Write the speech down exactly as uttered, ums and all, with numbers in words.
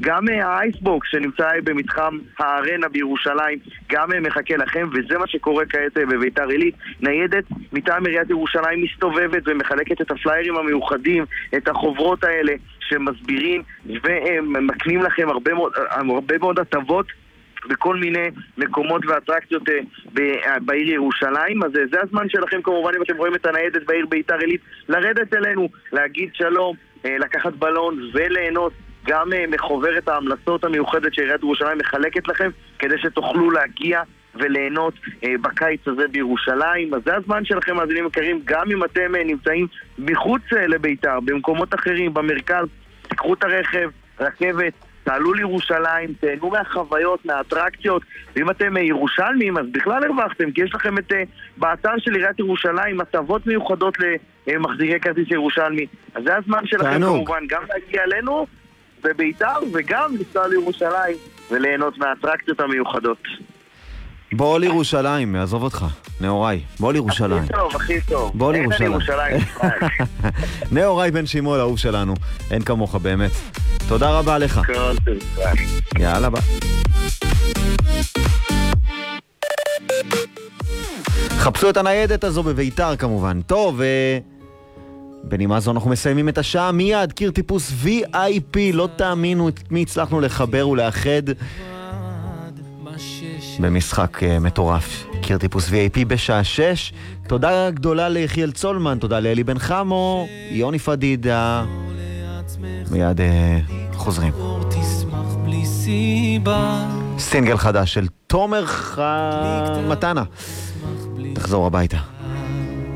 גם האייסבוקס שנמצא במתחם הארנה בירושלים, גם מחכה לכם, וזה מה שקורה כעת בביתר עילית. ניידת מטעם עיריית ירושלים מסתובבת ומחלקת את הפליירים המיוחדים, את החוברות האלה שמסבירים ומקנים לכם הרבה מאוד, הרבה מאוד הטבות בכל מיני מקומות ואטרקציות בעיר ירושלים. אז זה הזמן שלכם כמובן, אם אתם רואים את הניידת בעיר ביתר עילית, לרדת אלינו, להגיד שלום, לקחת בלון וליהנות גם מחוברת ההמלצות המיוחדת שעיריית ירושלים מחלקת לכם, כדי שתוכלו להגיע וליהנות בקיץ הזה בירושלים. אז זה הזמן שלכם, מאזינים יקרים, גם אם אתם נמצאים מחוץ לביתר, במקומות אחרים, במרכז, תקחו את הרכב, רכבת, תעלו לירושלים, תהנו מהחוויות, מהאטרקציות, ואם אתם ירושלמים, אז בכלל הרווחתם, כי יש לכם את, באתר של עיריית ירושלים, הטבות מיוחדות למחזיקי כרטיס ירושלמי. אז זה הזמן שלכם תענוג. כמובן, גם להגיע אלינו בביתר, וגם לנסוע לירושלים, וליהנות מהאטרקציות המיוחדות. בוא לירושלים, עזוב אותך, נאורי, בוא לירושלים. הכי טוב, הכי טוב. בוא לירושלים. אין לירושלים. נאורי בן שמעון, אהוב שלנו, אין כמוך באמת. תודה רבה לך. כל טוב. יאללה ביי. חפשו את הניידת הזו בביתר כמובן. טוב, בנימה זו אנחנו מסיימים את השעה מיד. קיר טיפוס וי איי פי, לא תאמינו את מי הצלחנו לחבר ולאחד במשחק מטורף. קיר טיפוס וי איי פי בשעה שש. תודה גדולה ליחיאל צולמן, תודה לאלי בן חמו, יוני פדידה. מיד חוזרים. סינגל חדש של תומר מתנה. תחזור הביתה.